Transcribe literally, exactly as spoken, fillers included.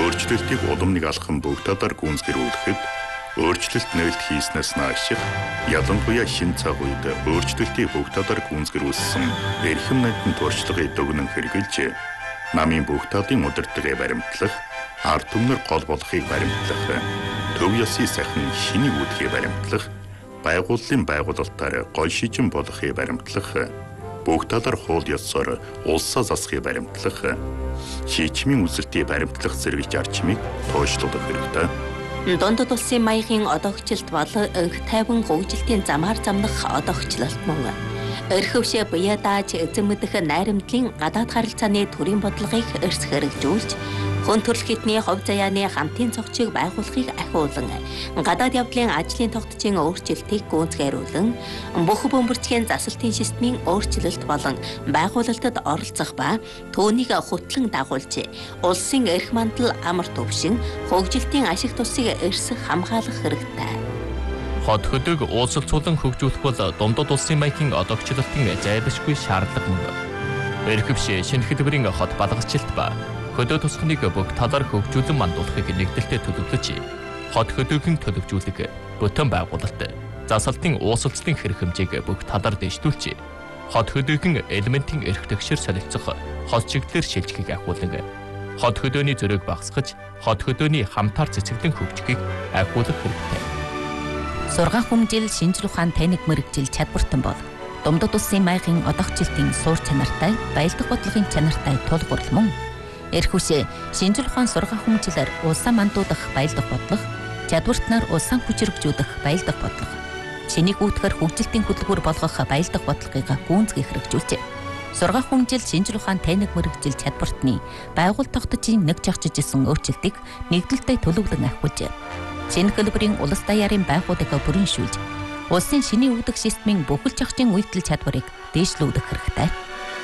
өөрчлөлтийг улам нэг алхам бүгд талаар гүйцэтгүүлэхэд өөрчлөлт нээлт хийснээс наашиг ялангуяа шин цаг үед өөрчлөлтийг бүгд талаар гүйцэтгүүлсэн эрхэм найдан туршлагыг дүгнэн хэрэгжилж намын бүгд талын удирдлагыг баримтлах, ард түмнэр гол болохыг баримтлах, төв ёсны сайхан шинийг үүдхийг баримтлах, байгууллын байгуулалтаар гол шижин болохыг баримтлах, бүгд талаар хууль ёсоор улсаа засахыг баримтлах, шийдвэрийн үзэлтийг баримтлах зэрэг зарчмыг тооцоолох хэрэгтэй. Дундад улсын маягийн одоогчлолт бол өнх тайван хөгжилтийн замаар замнах одоогчлолт мөн. Өрхөвшөө буяа дааж эзэн мэдэх найрамдлын гадаад харилцааны төрийн бодлогыг эрс хэрэгжүүлж, хүн төрөл хитний хувь заяаны хамтын цогцыг байгуулахыг ахиулан, гадаад явдлын ажлын тогтцын өөрчлөлтийг гүйцэтгүүлэн, бүх бөмбөрцгийн засалтын системийн өөрчлөлт болон байгуулалтад оролцох ба түүнийг хөтлөн дагуулж, улсын эрх мандал амар төвшин, хөгжилтийн ашиг тусыг эрс хамгаалах хэрэгтэй. Хот хөдөг уулзалцуулан хөгжүүлэх бол дундад улсын маягийн одоогчлолтын зайлшгүй шаардлага мөн. Эрхэвшээ шинэ хэлбэрийн хот балгачлалт ба хөдөө тусахныг бүх талаар хөгжүүлэн мандуулахыг нэгдэлтэд төлөвлөж, хот хөдөөгийн төлөвжүүлэг, бүтэн байгуулалт, засалтын уулзалтын хэрэг хэмжээг бүх талаар дэвшүүлж, хот хөдөөгийн элементийн эрх тэгшэр солилцох хот чиглэлээр шилжихийг ахиулан, хот хөдөөний зөрөөг багасгаж, хот хөдөөний хамтаар цэцэглэн хөгжихийг ахиулах хэрэгтэй. Сургаан хүмжил шинжлэх ухаан тайныг мэрэгжил чадвартан бол дундад улсын маягийн одоогчлолтын суур чанартай, баялдах бодлогын чанартай тулгуурл мөн. Эрхүшээ шинжлэх ухаан сургаан хүмжилээр улсаа мандуудах баялдах бодлого, чадвартнаар улсаа хүчрэгжүүлэх баялдах бодлого, чинийг үүдгэр хөгжилтийн хөтөлбөр болгох баялдах бодлогыг гүйцэтгэх хэрэгжүүлжээ. Сургаан хүмжил шинжлэх ухаан тайныг мэрэгжил чадвартны байгууллага тогтцын нэг жагчиж исэн өөрчлөлтийг нэгдэлтэд төлөвлөн ахиулжээ. Шинэ хэлбэрийн улс даяарын байгууллагыг бүрэншүүлж, улсын шинийн үүдэх системийн бүхэл зохицын үйлдэл чадварыг дээшлүүлэх хэрэгтэй.